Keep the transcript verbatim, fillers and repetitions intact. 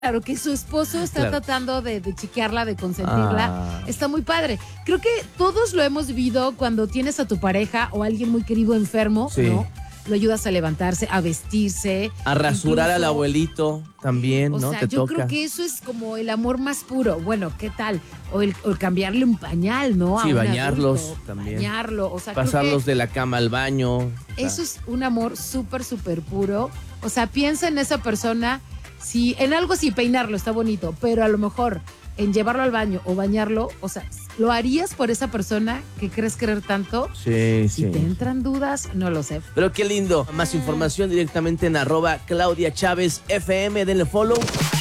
Claro, que su esposo está Claro. tratando de, de chiquearla, de consentirla. Ah. Está muy padre. Creo que todos lo hemos vivido cuando tienes a tu pareja o a alguien muy querido enfermo, Sí. ¿no? Lo ayudas a levantarse, a vestirse. A rasurar incluso, al abuelito también, O ¿no? sea, Te yo toca. creo que eso es como el amor más puro. Bueno, ¿qué tal? O el, o el cambiarle un pañal, ¿no? A Sí, un bañarlos adulto, también. Bañarlo, o sea, creo que Pasarlos de la cama al baño. o sea, eso es un amor súper, súper puro. O sea, piensa en esa persona. Si en algo sí, peinarlo está bonito, pero a lo mejor en llevarlo al baño o bañarlo, o sea, ¿lo harías por esa persona que crees querer tanto? Sí, Si sí. te entran dudas, no lo sé. Pero qué lindo. Más información directamente en arroba Claudia Chávez F M. Denle follow.